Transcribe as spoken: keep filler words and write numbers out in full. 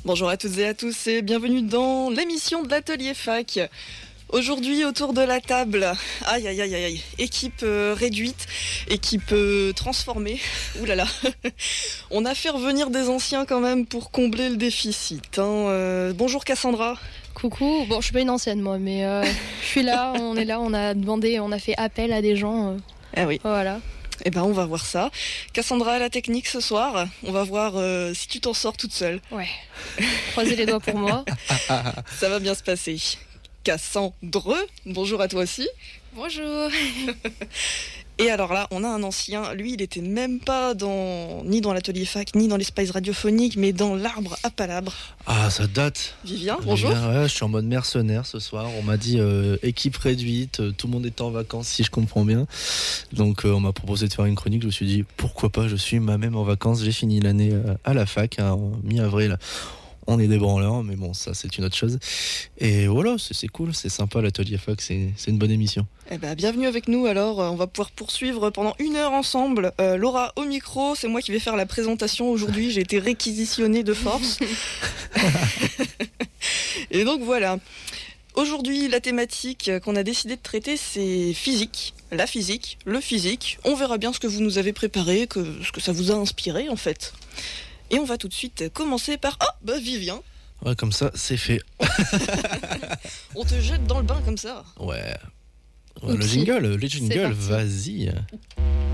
Bonjour à toutes et à tous et bienvenue dans l'émission de l'Atelier Fac. Aujourd'hui, autour de la table, aïe aïe aïe aïe, équipe euh, réduite, équipe euh, transformée, oulala, on a fait revenir des anciens quand même pour combler le déficit. Hein. Euh, bonjour Cassandra. Coucou, bon je suis pas une ancienne moi, mais euh, je suis là, on est là, on a demandé, on a fait appel à des gens. Euh, ah oui. Voilà. Eh ben on va voir ça. Cassandra à la technique ce soir, on va voir euh, si tu t'en sors toute seule. Ouais, croisez les doigts pour moi. Ça va bien se passer. Cassandre, bonjour à toi aussi. Bonjour. Et alors là, on a un ancien, lui il était même pas dans, ni dans l'atelier fac, ni dans l'espace radiophonique, mais dans l'arbre à palabres. Ah, ça date. Vivien, bonjour. Vivien, ouais, je suis en mode mercenaire ce soir. On m'a dit euh, équipe réduite, euh, tout le monde était en vacances si je comprends bien. Donc euh, on m'a proposé de faire une chronique, je me suis dit pourquoi pas, je suis moi-même en vacances, j'ai fini l'année euh, à la fac, hein, en mi-avril. On est des branleurs, mais bon, ça c'est une autre chose. Et voilà, c'est, c'est cool, c'est sympa l'atelier fac, c'est, c'est une bonne émission. Eh ben, bienvenue avec nous alors, on va pouvoir poursuivre pendant une heure ensemble. Euh, Laura au micro, c'est moi qui vais faire la présentation aujourd'hui, j'ai été réquisitionnée de force. Et donc voilà. Aujourd'hui, la thématique qu'on a décidé de traiter, c'est physique. La physique, le physique. On verra bien ce que vous nous avez préparé, que, ce que ça vous a inspiré en fait. Et on va tout de suite commencer par... Ah, bah Vivien. Ouais, comme ça, c'est fait. On te jette dans le bain comme ça. Ouais. Ouais, le jingle, le jingle, vas-y.